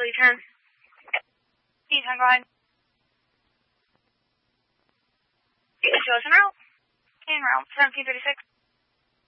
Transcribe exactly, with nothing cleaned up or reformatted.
easterly turn. Eton, go ahead. Is yours en route? En route, seventeen thirty-six.